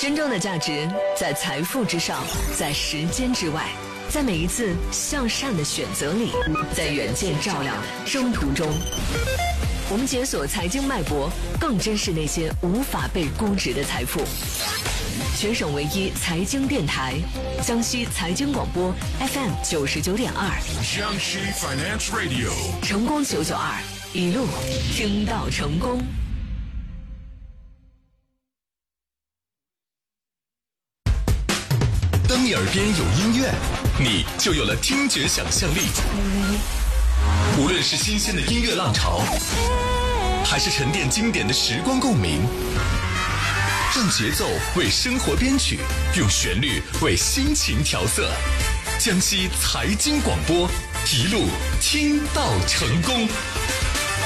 真正的价值在财富之上，在时间之外，在每一次向善的选择里，在远见照亮的征途中。我们解锁财经脉搏，更珍视那些无法被估值的财富。全省唯一财经电台，江西财经广播 FM 99.2， 江西 Finance Radio， 成功992，一路听到成功。 当你耳边有音乐，你就有了听觉想象力。无论是新鲜的音乐浪潮，还是沉淀经典的时光共鸣，让节奏为生活编曲，用旋律为心情调色。江西财经广播，一路听到成功。